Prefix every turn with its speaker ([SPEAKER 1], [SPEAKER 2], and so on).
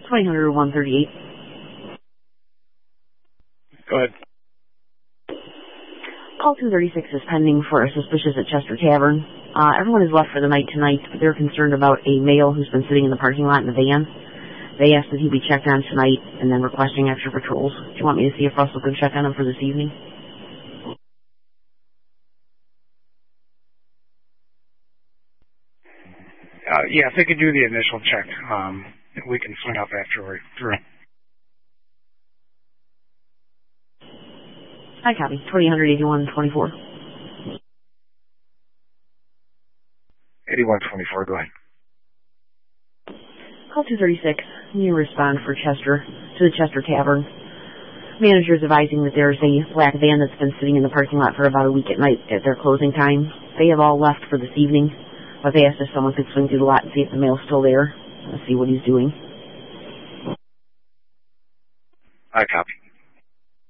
[SPEAKER 1] 2000 138.
[SPEAKER 2] Go ahead.
[SPEAKER 1] Call 236 is pending for a suspicious at Chester Tavern. Everyone is left for the night tonight, but they're concerned about a male who's been sitting in the parking lot in the van. They asked that he be checked on tonight and then requesting extra patrols. Do you want me to see if Russell can check on him for this evening?
[SPEAKER 2] Yeah, if they could do the initial check, we can swing up after we're through.
[SPEAKER 1] I copy. 2081 24.
[SPEAKER 2] 8124, go ahead.
[SPEAKER 1] Call 236. You respond for Chester to the Chester Tavern. Manager is advising that there's a black van that's been sitting in the parking lot for about a week at night at their closing time. They have all left for this evening, but they asked if someone could swing through the lot and see if the male's still there. Let's see what he's doing.
[SPEAKER 2] I copy.